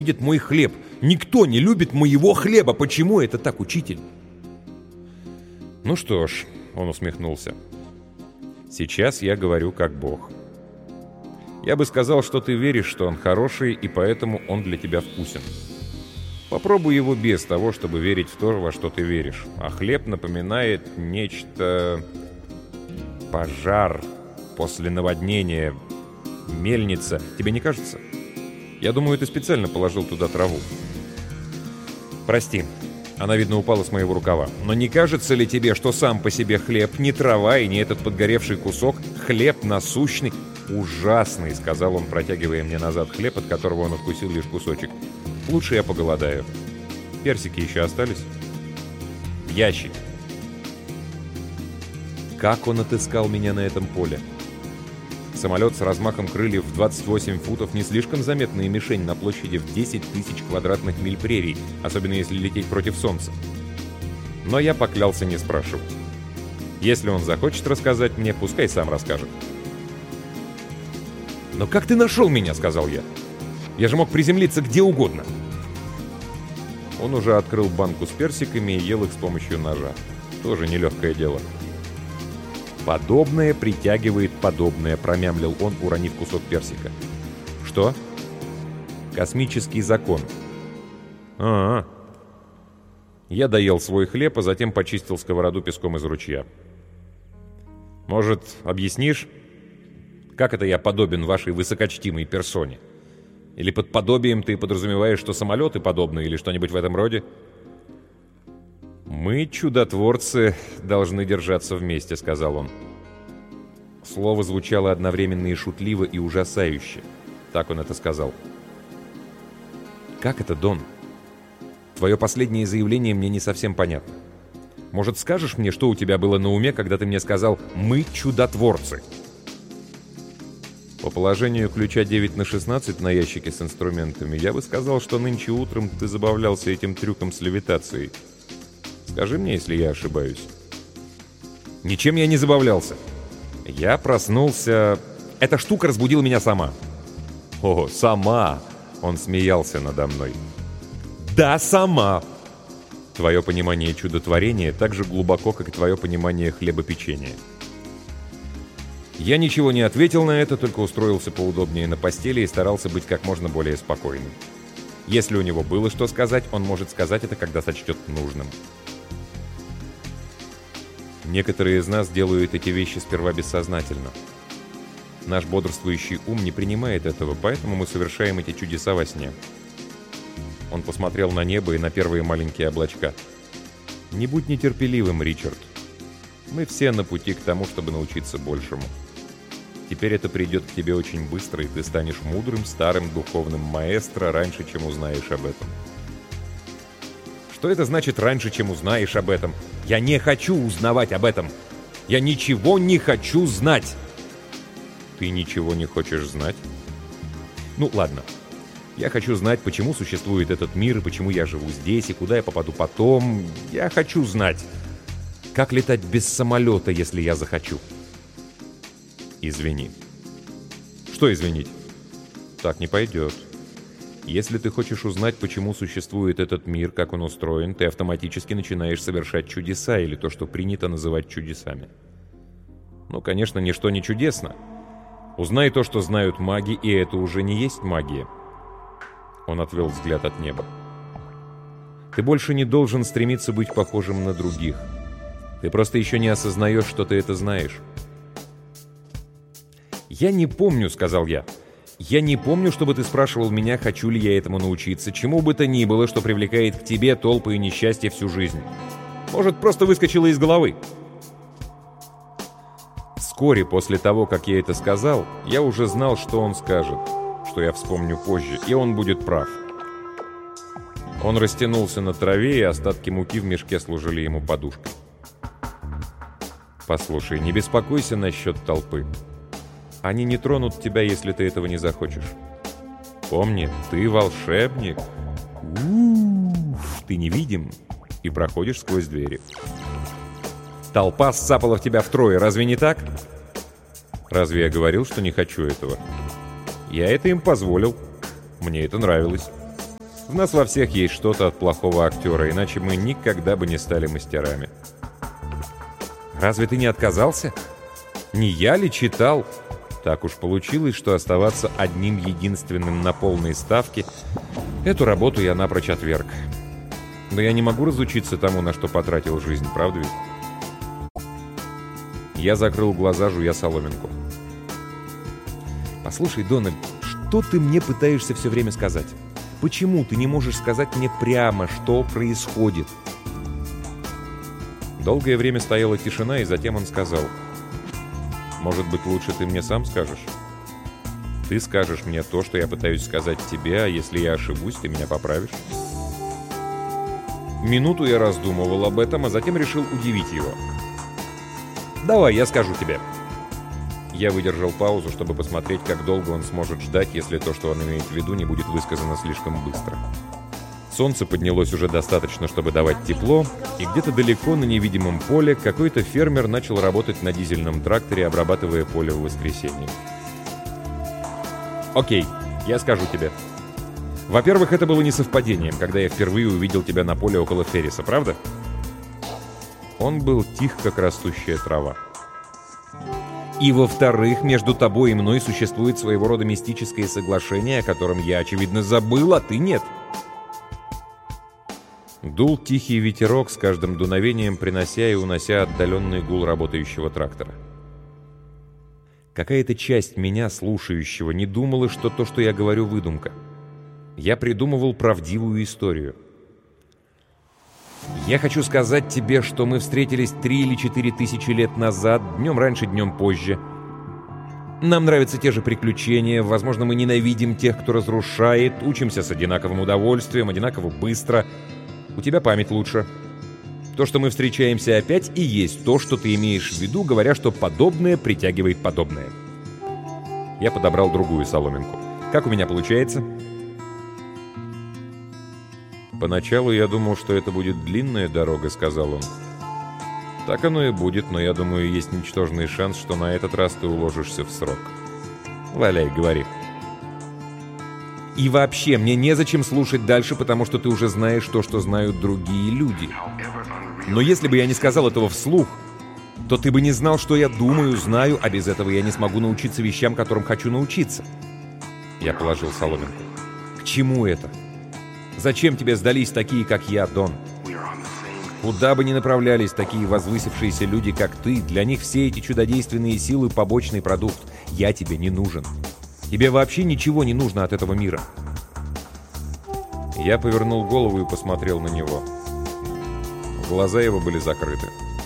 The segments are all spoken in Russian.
видит мой хлеб. Никто не любит моего хлеба. Почему это так, учитель?» «Ну что ж», — он усмехнулся, — «сейчас я говорю как Бог. Я бы сказал, что ты веришь, что он хороший, и поэтому он для тебя вкусен. Попробуй его без того, чтобы верить в то, во что ты веришь. А хлеб напоминает нечто... пожар после наводнения, мельница. Тебе не кажется? Я думаю, ты специально положил туда траву. Прости, она, видно, упала с моего рукава. Но не кажется ли тебе, что сам по себе хлеб, не трава и не этот подгоревший кусок, хлеб насущный, ужасный, сказал он, протягивая мне назад хлеб, от которого он откусил лишь кусочек. Лучше я поголодаю. Персики еще остались? В ящик. Как он отыскал меня на этом поле? Самолет с размахом крыльев в 28 футов не слишком заметная мишень на площади в 10 тысяч квадратных миль прерий, особенно если лететь против солнца. Но я поклялся не спрашивать. Если он захочет рассказать мне, пускай сам расскажет. «Но как ты нашел меня?» — сказал я. «Я же мог приземлиться где угодно». Он уже открыл банку с персиками и ел их с помощью ножа. Тоже нелегкое дело. «Подобное притягивает подобное», — промямлил он, уронив кусок персика. «Что?» «Космический закон». «А-а-а». Я доел свой хлеб, а затем почистил сковороду песком из ручья. «Может, объяснишь, как это я подобен вашей высокочтимой персоне? Или под подобием ты подразумеваешь, что самолеты подобны, или что-нибудь в этом роде?» «Мы, чудотворцы, должны держаться вместе», — сказал он. Слово звучало одновременно и шутливо, и ужасающе. Так он это сказал. «Как это, Дон? Твое последнее заявление мне не совсем понятно. Может, скажешь мне, что у тебя было на уме, когда ты мне сказал «мы чудотворцы»?» По положению ключа 9/16 на ящике с инструментами, я бы сказал, что нынче утром ты забавлялся этим трюком с левитацией. Скажи мне, если я ошибаюсь. Ничем я не забавлялся. Я проснулся... Эта штука разбудила меня сама. О, сама! Он смеялся надо мной. Да, сама! Твое понимание чудотворения так же глубоко, как и твое понимание хлебопечения. Я ничего не ответил на это, только устроился поудобнее на постели и старался быть как можно более спокойным. Если у него было что сказать, он может сказать это, когда сочтет нужным. Некоторые из нас делают эти вещи сперва бессознательно. Наш бодрствующий ум не принимает этого, поэтому мы совершаем эти чудеса во сне. Он посмотрел на небо и на первые маленькие облачка. «Не будь нетерпеливым, Ричард. Мы все на пути к тому, чтобы научиться большему. Теперь это придет к тебе очень быстро, и ты станешь мудрым, старым, духовным маэстро раньше, чем узнаешь об этом». Что это значит «раньше, чем узнаешь об этом»? Я не хочу узнавать об этом. Я ничего не хочу знать. Ты ничего не хочешь знать? Ну, ладно. Я хочу знать, почему существует этот мир, и почему я живу здесь, и куда я попаду потом. Я хочу знать, как летать без самолета, если я захочу. Извини. Что извинить? Так не пойдет. Если ты хочешь узнать, почему существует этот мир, как он устроен, ты автоматически начинаешь совершать чудеса, или то, что принято называть чудесами. Ну, конечно, ничто не чудесно. Узнай то, что знают маги, и это уже не есть магия. Он отвел взгляд от неба. Ты больше не должен стремиться быть похожим на других. Ты просто еще не осознаешь, что ты это знаешь. «Я не помню», — сказал я. «Я не помню, чтобы ты спрашивал меня, хочу ли я этому научиться, чему бы то ни было, что привлекает к тебе толпы и несчастья всю жизнь. Может, просто выскочило из головы». Вскоре после того, как я это сказал, я уже знал, что он скажет, что я вспомню позже, и он будет прав. Он растянулся на траве, и остатки муки в мешке служили ему подушкой. «Послушай, не беспокойся насчет толпы. Они не тронут тебя, если ты этого не захочешь. Помни, ты волшебник. Ты невидим и проходишь сквозь двери. Толпа сцапала в тебя втрое, разве не так? Разве я говорил, что не хочу этого? Я это им позволил. Мне это нравилось. В нас во всех есть что-то от плохого актера, иначе мы никогда бы не стали мастерами. Разве ты не отказался? Не я ли читал? Так уж получилось, что оставаться одним единственным на полной ставке — эту работу я напрочь отверг. Но я не могу разучиться тому, на что потратил жизнь, правда ведь? Я закрыл глаза, жуя соломинку. «Послушай, Дональд, что ты мне пытаешься все время сказать? Почему ты не можешь сказать мне прямо, что происходит?» Долгое время стояла тишина, и затем он сказал: «Может быть, лучше ты мне сам скажешь? Ты скажешь мне то, что я пытаюсь сказать тебе, а если я ошибусь, ты меня поправишь?» Минуту я раздумывал об этом, а затем решил удивить его. «Давай, я скажу тебе». Я выдержал паузу, чтобы посмотреть, как долго он сможет ждать, если то, что он имеет в виду, не будет высказано слишком быстро. Солнце поднялось уже достаточно, чтобы давать тепло, и где-то далеко на невидимом поле какой-то фермер начал работать на дизельном тракторе, обрабатывая поле в воскресенье. «Окей, я скажу тебе. Во-первых, это было не совпадением, когда я впервые увидел тебя на поле около Ферриса, правда?» Он был тих, как растущая трава. «И во-вторых, между тобой и мной существует своего рода мистическое соглашение, о котором я, очевидно, забыл, а ты нет». Дул тихий ветерок, с каждым дуновением принося и унося отдаленный гул работающего трактора. Какая-то часть меня, слушающего, не думала, что то, что я говорю, выдумка. Я придумывал правдивую историю. «Я хочу сказать тебе, что мы встретились 3 или 4 тысячи лет назад, днем раньше, днем позже. Нам нравятся те же приключения, возможно, мы ненавидим тех, кто разрушает, учимся с одинаковым удовольствием, одинаково быстро. У тебя память лучше. То, что мы встречаемся опять, и есть то, что ты имеешь в виду, говоря, что подобное притягивает подобное». Я подобрал другую соломинку. «Как у меня получается?» «Поначалу я думал, что это будет длинная дорога», — сказал он. «Так оно и будет, но я думаю, есть ничтожный шанс, что на этот раз ты уложишься в срок. Валяй, говори». «И вообще, мне незачем слушать дальше, потому что ты уже знаешь то, что знают другие люди. Но если бы я не сказал этого вслух, то ты бы не знал, что я думаю, знаю, а без этого я не смогу научиться вещам, которым хочу научиться». Я положил соломинку. «К чему это? Зачем тебе сдались такие, как я, Дон? Куда бы ни направлялись такие возвысившиеся люди, как ты, для них все эти чудодейственные силы — побочный продукт. Я тебе не нужен. Тебе вообще ничего не нужно от этого мира». Я повернул голову и посмотрел на него. Глаза его были закрыты.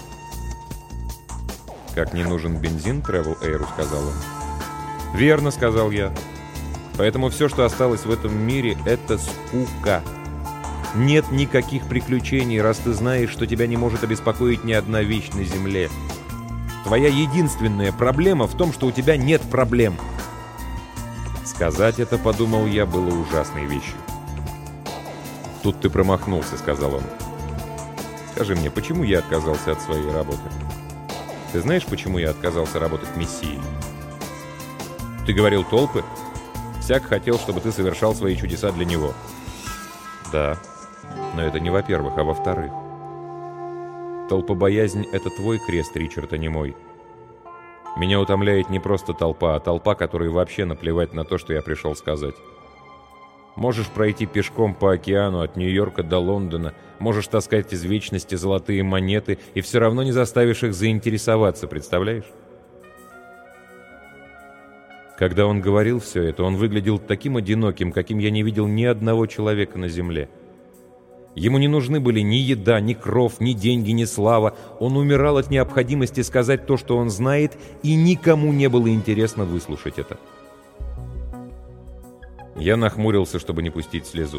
«Как не нужен бензин Travel Air», — сказал он. «Верно», — сказал я. «Поэтому все, что осталось в этом мире, — это скука. Нет никаких приключений, раз ты знаешь, что тебя не может обеспокоить ни одна вещь на земле. Твоя единственная проблема в том, что у тебя нет проблем». Сказать это, подумал я, было ужасной вещью. «Тут ты промахнулся», — сказал он. «Скажи мне, почему я отказался от своей работы? Ты знаешь, почему я отказался работать мессией? Ты говорил, толпы? Всяк хотел, чтобы ты совершал свои чудеса для него». «Да, но это не во-первых, а во-вторых. Толпобоязнь — это твой крест, Ричард, а не мой. Меня утомляет не просто толпа, а толпа, которой вообще наплевать на то, что я пришел сказать. Можешь пройти пешком по океану от Нью-Йорка до Лондона, можешь таскать из вечности золотые монеты, и все равно не заставишь их заинтересоваться, представляешь?» Когда он говорил все это, он выглядел таким одиноким, каким я не видел ни одного человека на земле. Ему не нужны были ни еда, ни кров, ни деньги, ни слава. Он умирал от необходимости сказать то, что он знает, и никому не было интересно выслушать это. Я нахмурился, чтобы не пустить слезу.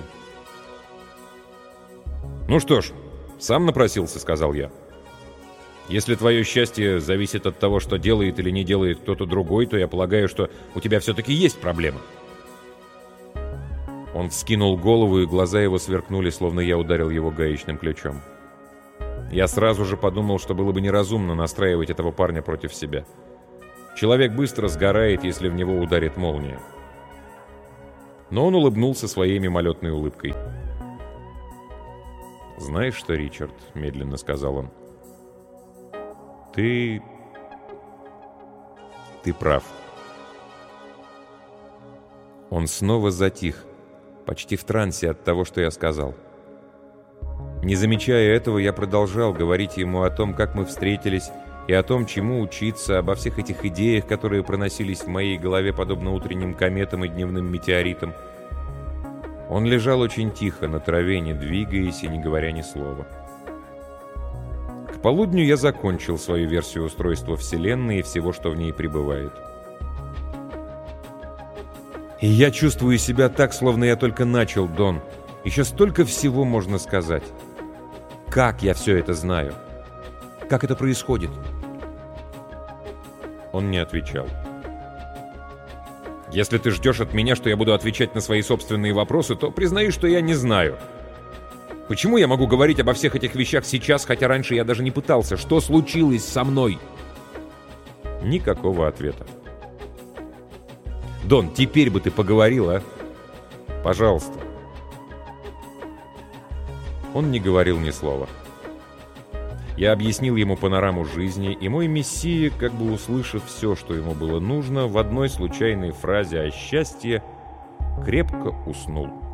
«Ну что ж, сам напросился», — сказал я. «Если твое счастье зависит от того, что делает или не делает кто-то другой, то я полагаю, что у тебя все-таки есть проблема». Он вскинул голову, и глаза его сверкнули, словно я ударил его гаечным ключом. Я сразу же подумал, что было бы неразумно настраивать этого парня против себя. Человек быстро сгорает, если в него ударит молния. Но он улыбнулся своей мимолетной улыбкой. «Знаешь что, Ричард?» — медленно сказал он. «Ты прав». Он снова затих, почти в трансе от того, что я сказал. Не замечая этого, я продолжал говорить ему о том, как мы встретились, и о том, чему учиться, обо всех этих идеях, которые проносились в моей голове подобно утренним кометам и дневным метеоритам. Он лежал очень тихо на траве, не двигаясь и не говоря ни слова. К полудню я закончил свою версию устройства Вселенной и всего, что в ней пребывает. И я чувствую себя так, словно я только начал, Дон. Еще столько всего можно сказать. Как я все это знаю? Как это происходит? Он не отвечал. «Если ты ждешь от меня, что я буду отвечать на свои собственные вопросы, то признаю, что я не знаю. Почему я могу говорить обо всех этих вещах сейчас, хотя раньше я даже не пытался? Что случилось со мной?» Никакого ответа. «Дон, теперь бы ты поговорил, а? Пожалуйста». Он не говорил ни слова. Я объяснил ему панораму жизни, и мой мессия, как бы услышав все, что ему было нужно, в одной случайной фразе о счастье, крепко уснул.